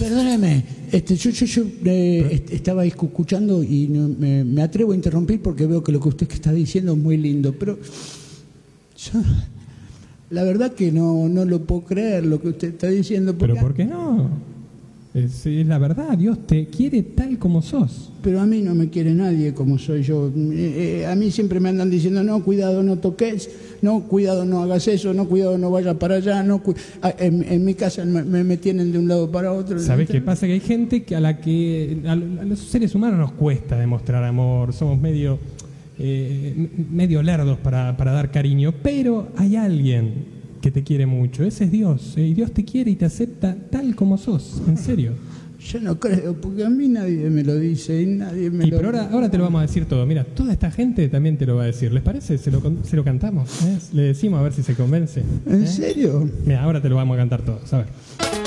Perdóneme, yo estaba escuchando y me atrevo a interrumpir porque veo que lo que usted está diciendo es muy lindo, pero yo la verdad que no lo puedo creer lo que usted está diciendo. ¿Pero por qué no? Es la verdad, Dios te quiere tal como sos. Pero a mí no me quiere nadie como soy yo. A mí siempre me andan diciendo, no, cuidado, no toques, no, cuidado, no hagas eso, no, cuidado, no vayas para allá. No, en mi casa me tienen de un lado para otro. ¿Sabés qué pasa? Que hay gente a los seres humanos nos cuesta demostrar amor. Somos medio lerdos para dar cariño, pero hay alguien que te quiere mucho. Ese es Dios. Y Dios te quiere y te acepta tal como sos. En serio. Yo no creo, porque a mí nadie me lo dice y nadie me lo... Pero ahora te lo vamos a decir todo. Mira, toda esta gente también te lo va a decir. ¿Les parece? Se lo cantamos. Le decimos a ver si se convence. ¿En serio? Mira, ahora te lo vamos a cantar todos. A ver.